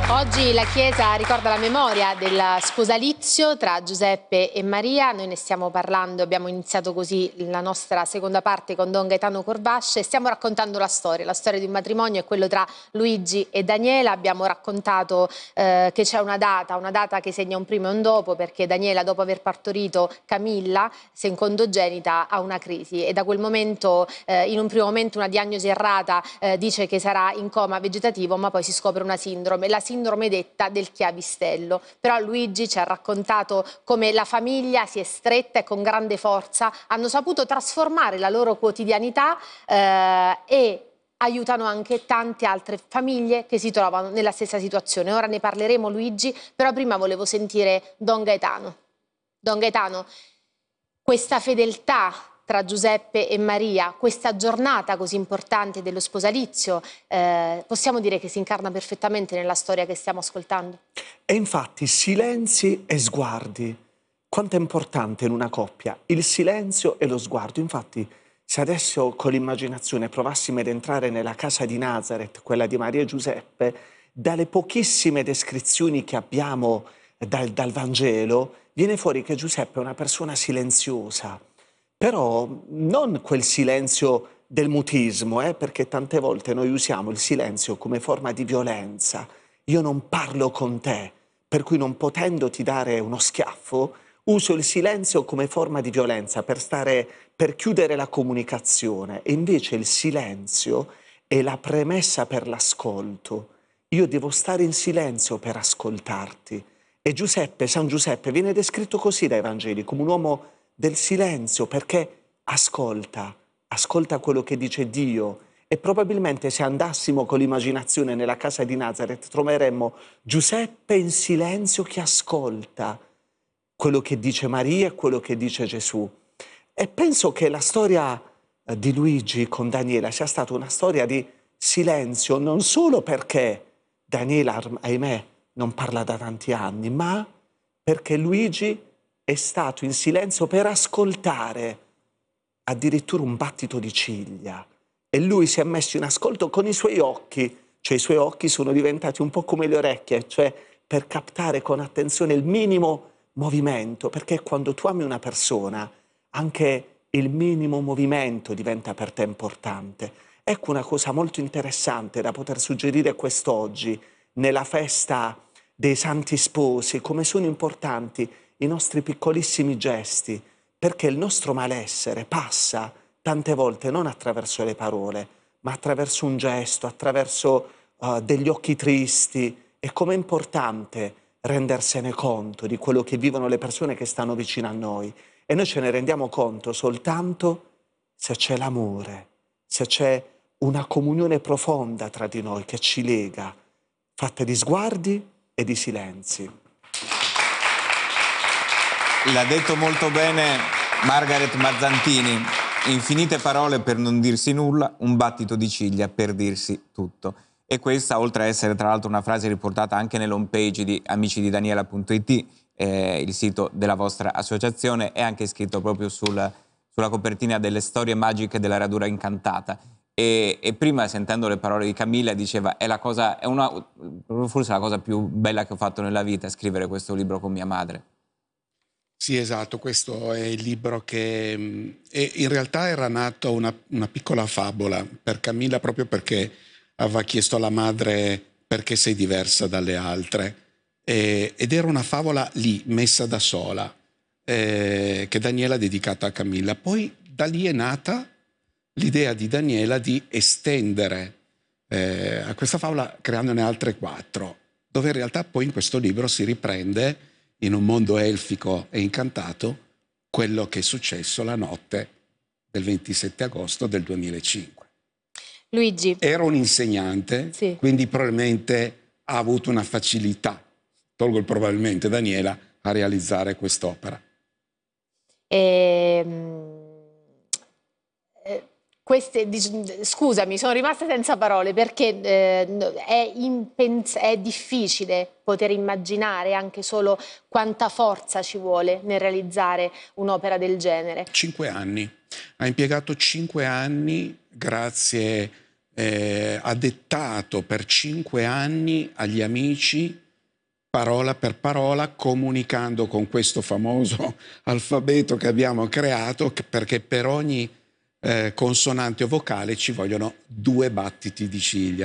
Oggi la Chiesa ricorda la memoria del sposalizio tra Giuseppe e Maria. Noi ne stiamo parlando, abbiamo iniziato così la nostra seconda parte con Don Gaetano Corvasce. Stiamo raccontando la storia di un matrimonio, è quello tra Luigi e Daniela. Abbiamo raccontato che c'è una data che segna un prima e un dopo, perché Daniela, dopo aver partorito Camilla, secondogenita, ha una crisi e da quel momento, in un primo momento una diagnosi errata, dice che sarà in coma vegetativo, ma poi si scopre una sindrome, la sindrome detta del chiavistello. Però Luigi ci ha raccontato come la famiglia si è stretta e con grande forza hanno saputo trasformare la loro quotidianità e aiutano anche tante altre famiglie che si trovano nella stessa situazione. Ora ne parleremo, Luigi, però prima volevo sentire Don Gaetano. Don Gaetano, questa fedeltà tra Giuseppe e Maria, questa giornata così importante dello sposalizio, possiamo dire che si incarna perfettamente nella storia che stiamo ascoltando? E infatti silenzi e sguardi. Quanto è importante in una coppia il silenzio e lo sguardo. Infatti, se adesso con l'immaginazione provassimo ad entrare nella casa di Nazareth, quella di Maria e Giuseppe, dalle pochissime descrizioni che abbiamo dal Vangelo, viene fuori che Giuseppe è una persona silenziosa. Però non quel silenzio del mutismo, perché tante volte noi usiamo il silenzio come forma di violenza. Io non parlo con te, per cui non potendoti dare uno schiaffo, uso il silenzio come forma di violenza per chiudere la comunicazione. E invece il silenzio è la premessa per l'ascolto. Io devo stare in silenzio per ascoltarti. E Giuseppe, San Giuseppe, viene descritto così dai Vangeli, come un uomo del silenzio, perché ascolta quello che dice Dio. E probabilmente se andassimo con l'immaginazione nella casa di Nazareth troveremmo Giuseppe in silenzio che ascolta quello che dice Maria e quello che dice Gesù. E penso che la storia di Luigi con Daniela sia stata una storia di silenzio, non solo perché Daniela, ahimè, non parla da tanti anni, ma perché Luigi è stato in silenzio per ascoltare addirittura un battito di ciglia. E lui si è messo in ascolto con i suoi occhi, cioè i suoi occhi sono diventati un po' come le orecchie, cioè per captare con attenzione il minimo movimento, perché quando tu ami una persona, anche il minimo movimento diventa per te importante. Ecco una cosa molto interessante da poter suggerire quest'oggi, nella festa dei Santi Sposi, come sono importanti i nostri piccolissimi gesti, perché il nostro malessere passa tante volte non attraverso le parole, ma attraverso un gesto, attraverso degli occhi tristi. E com'è importante rendersene conto di quello che vivono le persone che stanno vicino a noi. E noi ce ne rendiamo conto soltanto se c'è l'amore, se c'è una comunione profonda tra di noi che ci lega, fatta di sguardi e di silenzi. L'ha detto molto bene Margaret Mazzantini. Infinite parole per non dirsi nulla, un battito di ciglia per dirsi tutto. E questa, oltre a essere tra l'altro una frase riportata anche nell'home page di amicididaniela.it, il sito della vostra associazione, è anche scritto proprio sulla copertina delle storie magiche della radura incantata. E prima, sentendo le parole di Camilla, diceva forse la cosa più bella che ho fatto nella vita, scrivere questo libro con mia madre. Sì, esatto, questo è il libro che in realtà era nato una piccola favola per Camilla, proprio perché aveva chiesto alla madre perché sei diversa dalle altre, ed era una favola lì, messa da sola, che Daniela ha dedicato a Camilla. Poi da lì è nata l'idea di Daniela di estendere a questa favola creandone altre 4, dove in realtà poi in questo libro si riprende in un mondo elfico e incantato quello che è successo la notte del 27 agosto del 2005. Luigi. Era un insegnante, sì, quindi probabilmente ha avuto una facilità, tolgo il probabilmente, Daniela, a realizzare quest'opera. Scusami, sono rimasta senza parole perché è difficile poter immaginare anche solo quanta forza ci vuole nel realizzare un'opera del genere. 5 anni. Ha impiegato 5 anni grazie ha dettato per 5 anni agli amici, parola per parola, comunicando con questo famoso alfabeto che abbiamo creato, perché per ogni consonante o vocale ci vogliono 2 battiti di ciglia.